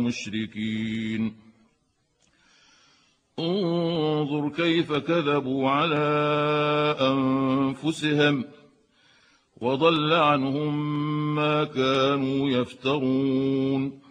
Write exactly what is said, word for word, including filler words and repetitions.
المشركين انظر كيف كذبوا على أنفسهم وضل عنهم ما كانوا يفترون